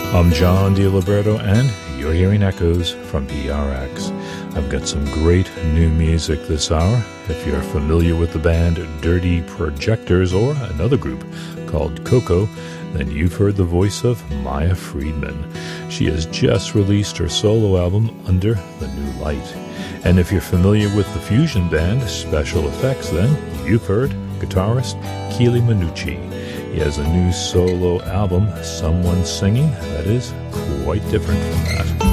I'm John DiLiberto, and you're hearing Echoes from PRX. I've got some great new music this hour. If you're familiar with the band Dirty Projectors or another group called Coco, then you've heard the voice of Maya Friedman. She has just released her solo album Under the New Light. And if you're familiar with the fusion band Special Effects, then you've heard guitarist Keely Minucci. He has a new solo album, Someone Singing, that is quite different from that.